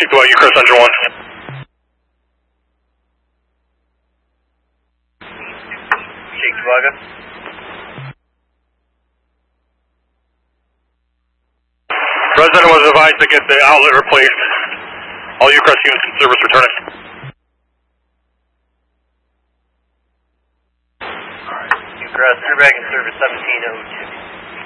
Chief to UCrest Engine 1. Chief to Resident was advised to get the outlet replaced. All UCrest units in service returning. Alright, UCrest, you're back in service 1702.